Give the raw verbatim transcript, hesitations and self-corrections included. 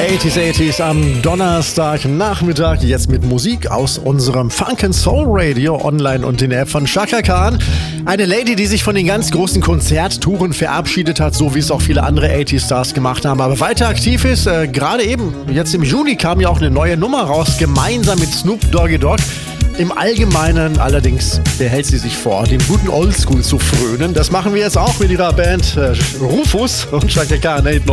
achtziger, achtziger am Donnerstagnachmittag. Jetzt mit Musik aus unserem Funk and Soul Radio online und in der App von Chaka Khan. Eine Lady, die sich von den ganz großen Konzerttouren verabschiedet hat, so wie es auch viele andere achtziger Stars gemacht haben, aber weiter aktiv ist. Äh, Gerade eben, jetzt im Juni, kam ja auch eine neue Nummer raus, gemeinsam mit Snoop Doggy Dogg. Im Allgemeinen allerdings behält sie sich vor, dem guten Oldschool zu frönen. Das machen wir jetzt auch mit ihrer Band äh, Rufus und Chaka Khan.